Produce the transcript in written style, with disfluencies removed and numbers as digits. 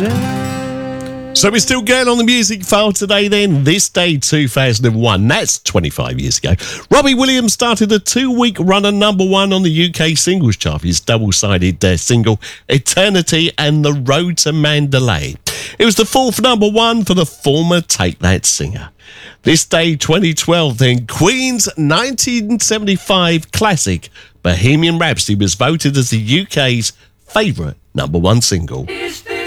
So we're still going on the music file today then. This day, 2001. That's 25 years ago. Robbie Williams started a 2-week run of #1 on the UK singles chart. His double-sided single, Eternity and The Road to Mandalay. It was the 4th #1 for the former Take That singer. This day, 2012 then, Queen's 1975 classic, Bohemian Rhapsody, was voted as the UK's favourite #1 single.